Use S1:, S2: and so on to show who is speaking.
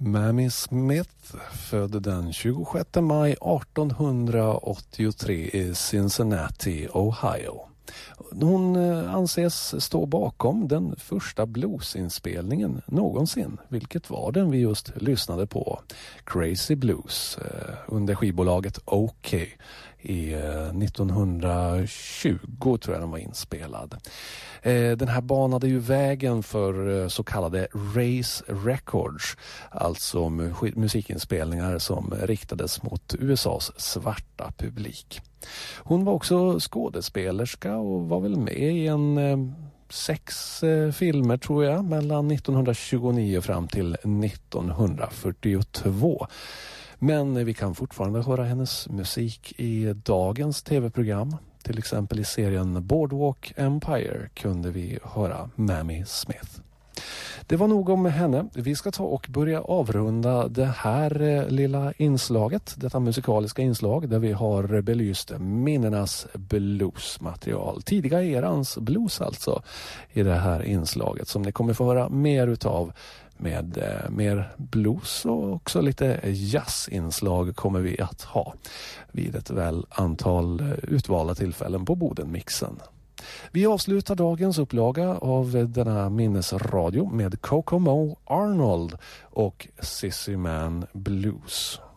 S1: Mamie Smith, född den 26 maj 1883 i Cincinnati, Ohio. Hon anses stå bakom den första bluesinspelningen någonsin, vilket var den vi just lyssnade på, Crazy Blues, under skivbolaget OK. I 1920 tror jag den var inspelad. Den här banade ju vägen för så kallade race records, alltså musikinspelningar som riktades mot USAs svarta publik. Hon var också skådespelerska och var väl med i 6 filmer tror jag, mellan 1929 fram till 1942. Men vi kan fortfarande höra hennes musik i dagens tv-program. Till exempel i serien Boardwalk Empire kunde vi höra Mamie Smith. Det var nog om henne. Vi ska ta och börja avrunda det här lilla inslaget, detta musikaliska inslag där vi har belyst minnenas bluesmaterial. Tidiga erans blues alltså i det här inslaget som ni kommer få höra mer utav. Med mer blues och också lite jazzinslag kommer vi att ha vid ett väl antal utvalda tillfällen på Bodenmixen. Vi avslutar dagens upplaga av denna minnesradio med Kokomo Arnold och Sissy Man Blues.